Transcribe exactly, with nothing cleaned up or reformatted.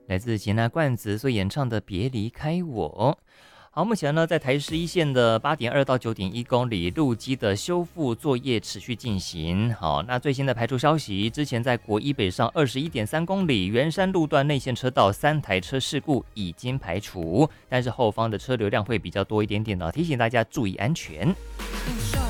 来自吉娜冠子所演唱的《别离开我》。好，目前呢，在台十一线的八点二到九点一公里路基的修复作业持续进行。好，那最新的排除消息，之前在国一北上二十一点三公里圆山路段内线车道三台车事故已经排除，但是后方的车流量会比较多一点点的，提醒大家注意安全。